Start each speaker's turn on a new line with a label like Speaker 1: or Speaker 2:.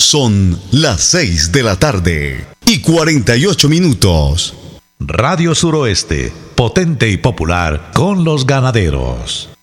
Speaker 1: Son las 6 de la tarde y 48 minutos.
Speaker 2: Radio Suroeste, potente y popular con los ganaderos.